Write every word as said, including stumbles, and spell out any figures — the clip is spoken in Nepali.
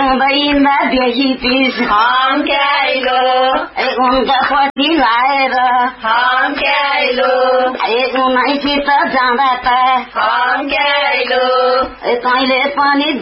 आउँदैन बेसी पिस हम क्याइलो उनका पछि लाएर हम क्याइलो उन्नाइसित जाँदा त हम क्याइलो कहिले पनि